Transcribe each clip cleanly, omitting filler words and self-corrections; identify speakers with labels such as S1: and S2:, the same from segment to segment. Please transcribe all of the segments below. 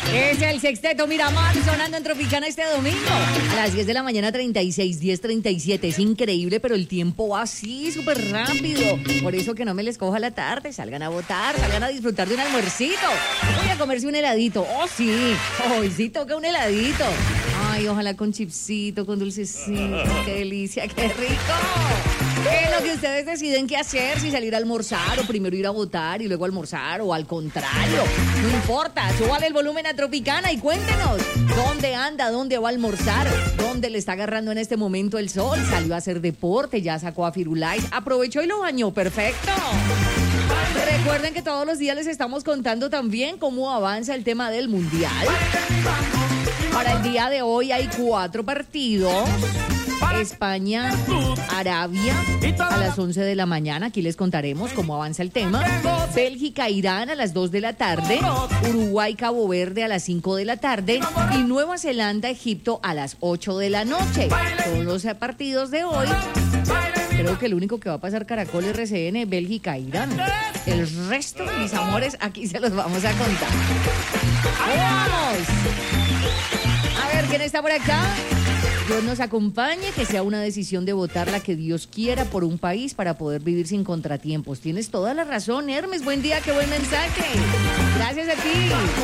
S1: Es el sexteto Miramar sonando en Tropicana este domingo. A las 10 de la mañana, 36, 10:37. Es increíble, pero el tiempo va así, súper rápido. Por eso que no me les coja la tarde. Salgan a votar, salgan a disfrutar de un almuercito. Voy a comerse un heladito. Oh, sí. Hoy sí toca un heladito. Ay, ojalá con chipsito, con dulcecito. Qué delicia, qué rico. ¿Qué es lo que ustedes deciden qué hacer? Si salir a almorzar o primero ir a votar y luego almorzar o al contrario. No importa, súbale el volumen a Tropicana y cuéntenos dónde anda, dónde va a almorzar, dónde le está agarrando en este momento el sol. Salió a hacer deporte, ya sacó a Firulais, aprovechó y lo bañó. Perfecto. Recuerden que todos los días les estamos contando también cómo avanza el tema del Mundial. Para el día de hoy hay 4 partidos. España, Arabia, a las 11 de la mañana. Aquí les contaremos cómo avanza el tema. Bélgica, Irán a las 2 de la tarde. Uruguay, Cabo Verde a las 5 de la tarde. Y Nueva Zelanda, Egipto a las 8 de la noche. Todos los partidos de hoy. Creo que el único que va a pasar Caracol RCN, Bélgica, Irán. El resto, mis amores, aquí se los vamos a contar. ¡Vamos! A ver, ¿quién está por acá? Dios nos acompañe, que sea una decisión de votar la que Dios quiera por un país para poder vivir sin contratiempos. Tienes toda la razón, Hermes. Buen día, qué buen mensaje. Gracias a ti.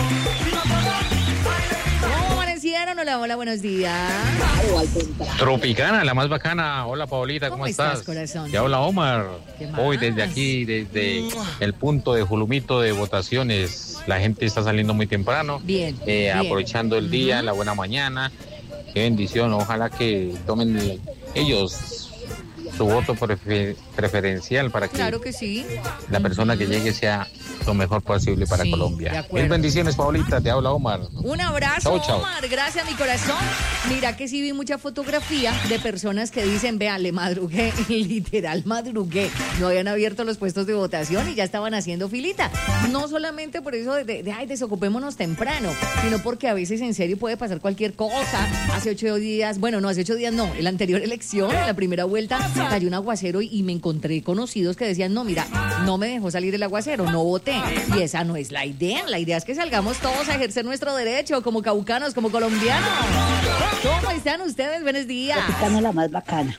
S1: ¿Cómo amanecieron? Hola, hola, buenos días.
S2: Tropicana, la más bacana. Hola, Paolita, ¿cómo estás?
S1: Corazón?
S2: Te habla Omar.
S1: ¿Qué más?
S2: Hoy desde aquí, desde el punto de Julumito de votaciones, la gente está saliendo muy temprano.
S1: Bien, bien.
S2: Aprovechando el día, la buena mañana. Qué bendición, ojalá que tomen ellos su voto preferencial para que,
S1: claro que sí,
S2: la persona que llegue sea lo mejor posible para Colombia. Mil bendiciones, Paolita, te habla Omar.
S1: Un abrazo,
S2: chau, chau.
S1: Omar, gracias mi corazón. Mira que sí vi mucha fotografía de personas que dicen, vean, le madrugué, literal madrugué. No habían abierto los puestos de votación y ya estaban haciendo filita. No solamente por eso ay, desocupémonos temprano, sino porque a veces en serio puede pasar cualquier cosa. Hace 8 días, bueno, no, hace 8 días no, en la anterior elección, en la primera vuelta, cayó un aguacero y me encontré conocidos que decían, no, mira, no me dejó salir el aguacero, no voté. Y esa no es la idea es que salgamos todos a ejercer nuestro derecho como caucanos, como colombianos. ¿Cómo están ustedes? Buenos días.
S3: Tropicana, la más bacana.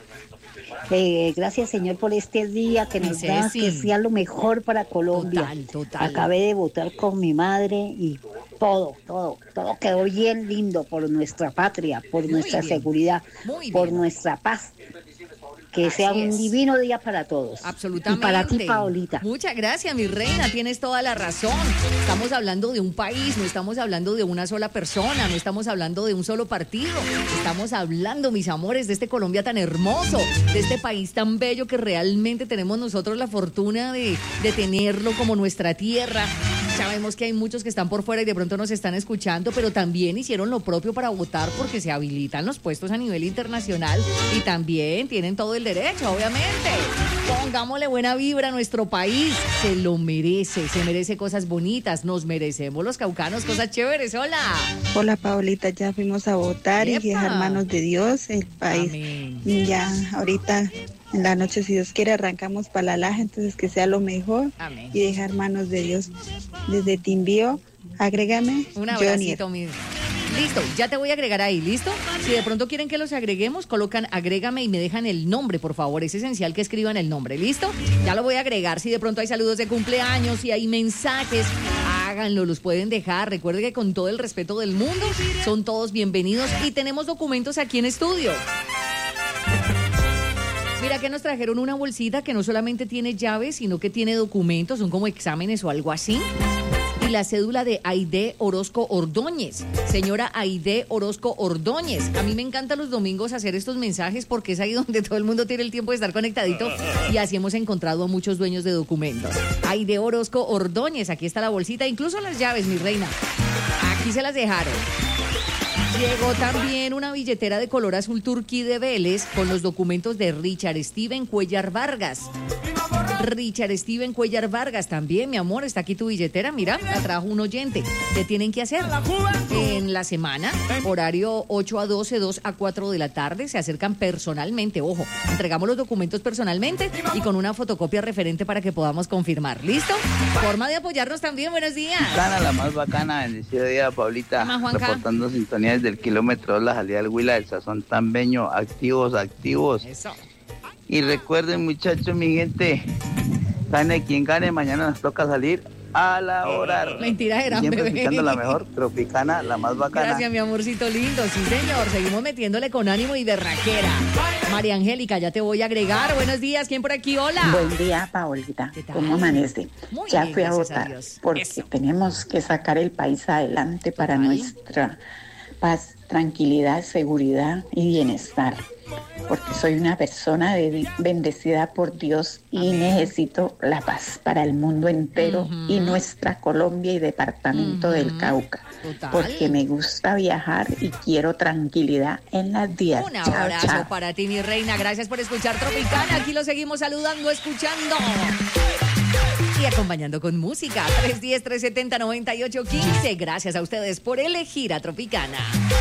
S3: Gracias, Señor, por este día que nos das, que sea lo mejor para Colombia.
S1: Total.
S3: Acabé de votar con mi madre y todo quedó bien lindo por nuestra patria, por nuestra seguridad, por nuestra paz. Que sea un divino día para todos.
S1: Absolutamente.
S3: Y para ti, Paolita.
S1: Muchas gracias, mi reina. Tienes toda la razón. Estamos hablando de un país, no estamos hablando de una sola persona, no estamos hablando de un solo partido. Estamos hablando, mis amores, de este Colombia tan hermoso, de este país tan bello que realmente tenemos nosotros la fortuna de tenerlo como nuestra tierra. Sabemos que hay muchos que están por fuera y de pronto nos están escuchando, pero también hicieron lo propio para votar porque se habilitan los puestos a nivel internacional y también tienen todo el derecho, obviamente. Pongámosle buena vibra a nuestro país, se lo merece, se merece cosas bonitas, nos merecemos los caucanos cosas chéveres. Hola.
S4: Hola, Paolita, ya fuimos a votar y dejar manos de Dios el país.
S1: Amén.
S4: Ya ahorita en la noche, si Dios quiere, arrancamos para la laja, entonces que sea lo mejor.
S1: Amén.
S4: Y dejar manos de Dios. Desde Timbío, agrégame.
S1: Un abracito, mi. Listo, ya te voy a agregar ahí, ¿listo? Si de pronto quieren que los agreguemos, colocan agrégame y me dejan el nombre, por favor. Es esencial que escriban el nombre, ¿listo? Ya lo voy a agregar. Si de pronto hay saludos de cumpleaños, si hay mensajes, háganlo, los pueden dejar. Recuerden que con todo el respeto del mundo, son todos bienvenidos y tenemos documentos aquí en estudio. Mira que nos trajeron una bolsita que no solamente tiene llaves, sino que tiene documentos, son como exámenes o algo así. Y la cédula de Aide Orozco Ordóñez. Señora Aide Orozco Ordóñez. A mí me encanta los domingos hacer estos mensajes porque es ahí donde todo el mundo tiene el tiempo de estar conectadito y así hemos encontrado a muchos dueños de documentos. Aide Orozco Ordóñez, aquí está la bolsita, incluso las llaves, mi reina. Aquí se las dejaron. Llegó también una billetera de color azul turquí de Vélez con los documentos de Richard Steven Cuellar Vargas. Richard Steven Cuellar Vargas, también, mi amor, está aquí tu billetera, mira, la trajo un oyente. ¿Qué tienen que hacer? En la semana, horario 8 a 12, 2 a 4 de la tarde, se acercan personalmente, ojo, entregamos los documentos personalmente y con una fotocopia referente para que podamos confirmar. ¿Listo? Forma de apoyarnos también, buenos días.
S5: Bacana, la más bacana, bendecido día, Paulita, reportando sintonía desde el kilómetro 2, la salida del Huila, del Sazón Tambeño, activos.
S1: Eso.
S5: Y recuerden, muchachos, mi gente, gane quien gane, mañana nos toca salir a laborar.
S1: Mentira era,
S5: siempre
S1: bebé.
S5: escuchando la mejor, Tropicana, la más bacana.
S1: Gracias, mi amorcito lindo. Sí, señor. Seguimos metiéndole con ánimo y berraquera. María Angélica, ya te voy a agregar. Buenos días. ¿Quién por aquí? Hola.
S6: Buen día, Paolita. ¿Cómo amanece?
S1: Muy
S6: Ya
S1: bien,
S6: fui a
S1: gracias
S6: votar
S1: Dios.
S6: porque
S1: Eso.
S6: tenemos que sacar el país adelante para
S1: Total.
S6: nuestra paz, tranquilidad, seguridad y bienestar. Porque soy una persona bendecida por Dios y necesito la paz para el mundo entero y nuestra Colombia y departamento del Cauca.
S1: Total.
S6: Porque me gusta viajar y quiero tranquilidad en las días.
S1: Un
S6: Chao,
S1: abrazo
S6: chao.
S1: para ti, mi reina. Gracias por escuchar Tropicana. Aquí lo seguimos saludando, escuchando y acompañando con música. 310-370-9815. Gracias a ustedes por elegir a Tropicana.